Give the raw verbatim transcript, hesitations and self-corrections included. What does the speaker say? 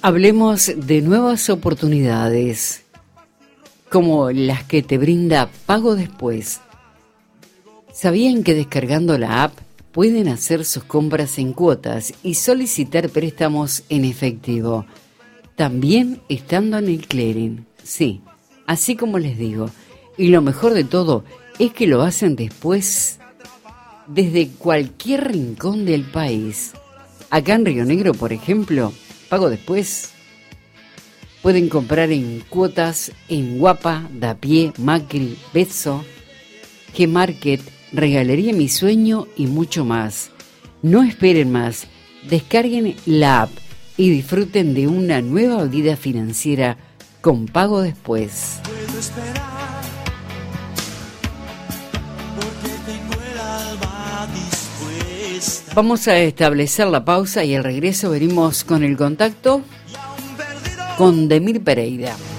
Hablemos de nuevas oportunidades, como las que te brinda Pago Después. ¿Sabían que descargando la app pueden hacer sus compras en cuotas y solicitar préstamos en efectivo? También estando en el clearing, sí, así como les digo. Y lo mejor de todo es que lo hacen después desde cualquier rincón del país. Acá en Río Negro, por ejemplo, Pago Después. Pueden comprar en cuotas en Guapa, Dapié, Macri, Bezo, G-Market, Regalería Mi Sueño y mucho más. No esperen más, descarguen la app y disfruten de una nueva vida financiera con Pago Después. Puedo esperar, porque tengo el alma dispuesta. Vamos a establecer la pausa y al regreso venimos con el contacto con Demir Pereira.